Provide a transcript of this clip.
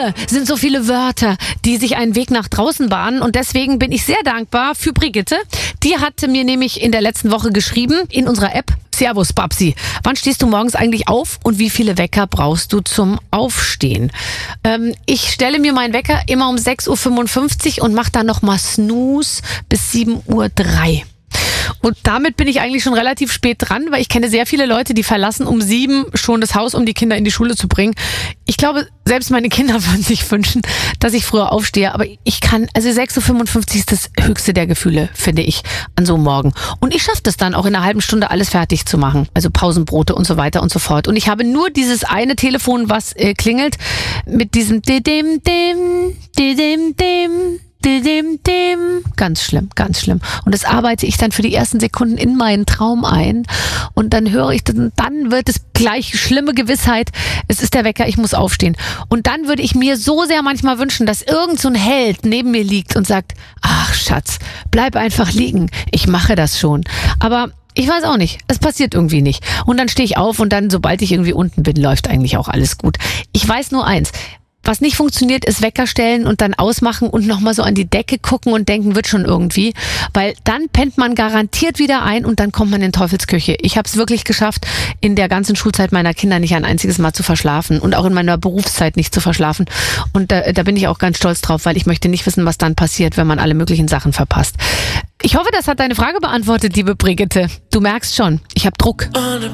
Wir sind so viele Wörter, die sich einen Weg nach draußen bahnen. Und deswegen bin ich sehr dankbar für Brigitte. Die hatte mir nämlich in der letzten Woche geschrieben, in unserer App: Servus Babsi, wann stehst du morgens eigentlich auf und wie viele Wecker brauchst du zum Aufstehen? Ich stelle mir meinen Wecker immer um 6.55 Uhr und mache dann nochmal Snooze bis 7.03 Uhr. Und damit bin ich eigentlich schon relativ spät dran, weil ich kenne sehr viele Leute, die verlassen um 7 schon das Haus, um die Kinder in die Schule zu bringen. Ich glaube, selbst meine Kinder würden sich wünschen, dass ich früher aufstehe. Aber ich kann, also 6.55 Uhr ist das höchste der Gefühle, finde ich, an so einem Morgen. Und ich schaffe das dann auch in einer halben Stunde alles fertig zu machen. Also Pausenbrote und so weiter und so fort. Und ich habe nur dieses eine Telefon, was klingelt, mit diesem Didim-Dim, Didim-Dim. Ganz schlimm, ganz schlimm. Und das arbeite ich dann für die ersten Sekunden in meinen Traum ein. Und dann höre ich das, und dann wird es gleich schlimme Gewissheit, es ist der Wecker, ich muss aufstehen. Und dann würde ich mir so sehr manchmal wünschen, dass irgend so ein Held neben mir liegt und sagt: Ach Schatz, bleib einfach liegen, ich mache das schon. Aber ich weiß auch nicht, es passiert irgendwie nicht. Und dann stehe ich auf und dann, sobald ich irgendwie unten bin, läuft eigentlich auch alles gut. Ich weiß nur eins: Was nicht funktioniert, ist Wecker stellen und dann ausmachen und nochmal so an die Decke gucken und denken, wird schon irgendwie. Weil dann pennt man garantiert wieder ein und dann kommt man in Teufelsküche. Ich habe es wirklich geschafft, in der ganzen Schulzeit meiner Kinder nicht ein einziges Mal zu verschlafen und auch in meiner Berufszeit nicht zu verschlafen. Und da bin ich auch ganz stolz drauf, weil ich möchte nicht wissen, was dann passiert, wenn man alle möglichen Sachen verpasst. Ich hoffe, das hat deine Frage beantwortet, liebe Brigitte. Du merkst schon, ich habe Druck.